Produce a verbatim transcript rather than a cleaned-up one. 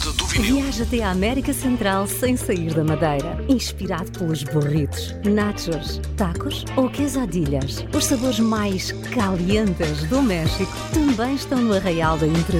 Mundo do Vinil. Viaja até à América Central sem sair da Madeira. Inspirado pelos burritos, nachos, tacos ou quesadillas. Os sabores mais calientes do México também estão no Arraial da Entre